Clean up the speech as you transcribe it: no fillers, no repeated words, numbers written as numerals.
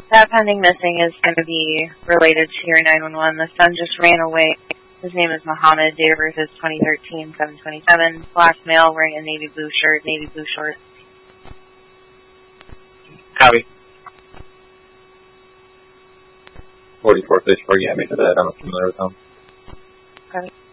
That pending missing is going to be related to your 911. The son just ran away. His name is Muhammad. Date of birth is 2013, 7/27. Last male, wearing a navy blue shirt, navy blue shorts. Copy. 44 Fish, yeah, make that. I'm not familiar with them. Copy.